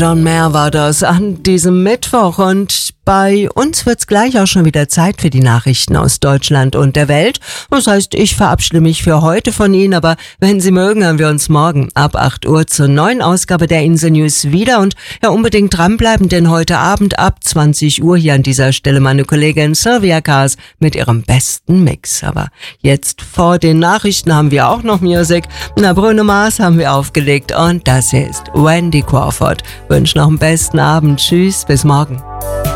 John Mayer war das an diesem Mittwoch und bei uns wird's gleich auch schon wieder Zeit für die Nachrichten aus Deutschland und der Welt. Das heißt, ich verabschiede mich für heute von Ihnen, aber wenn Sie mögen, hören wir uns morgen ab 8 Uhr zur neuen Ausgabe der Insel News wieder und ja unbedingt dranbleiben, denn heute Abend ab 20 Uhr hier an dieser Stelle meine Kollegin Sylvia Kaas mit ihrem besten Mix. Aber jetzt vor den Nachrichten haben wir auch noch Musik. Na, Bruno Mars haben wir aufgelegt und das hier ist Wendy Crawford. Wünsche noch einen besten Abend. Tschüss, bis morgen.